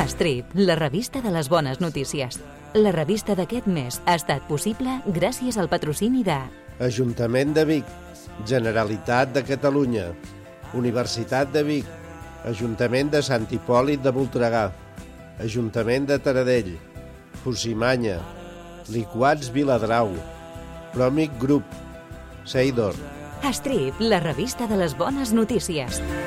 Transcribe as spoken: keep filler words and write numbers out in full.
Estrip, la revista de les bones notícies. La revista d'aquest mes ha estat possible gràcies al patrocini de Ajuntament de Vic, Generalitat de Catalunya, Universitat de Vic, Ajuntament de Sant Hipòlit de Voltregà, Ajuntament de Taradell, Fusimanya, Liquats Viladrau, Promic Group, Seidor. Estrip, la revista de les bones notícies.